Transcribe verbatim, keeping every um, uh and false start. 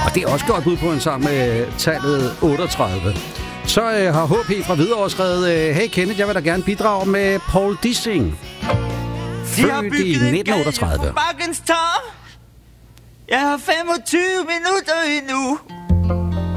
Og det er også godt bud på en sang med tallet otteogtredive. Så øh, har H P fra Hvidovre skrevet, øh, hey Kenneth, jeg vil da gerne bidrage med Paul Dissing. Født i nitten otteogtredive. Jeg har femogtyve minutter endnu.